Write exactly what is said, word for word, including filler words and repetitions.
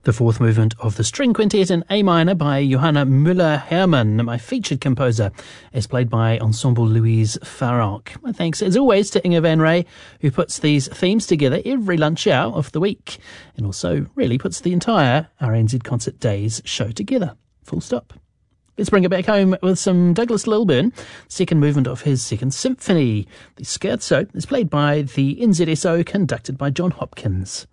The fourth movement of the string quintet in A minor by Johanna Müller-Hermann, my featured composer, is played by Ensemble Louise Farrak. My thanks, as always, to Inge Van Rey, who puts these themes together every lunch hour of the week, and also really puts the entire R N Z Concert Days show together. Full stop. Let's bring it back home with some Douglas Lilburn, second movement of his second symphony. The scherzo is played by the N Z S O, conducted by John Hopkins.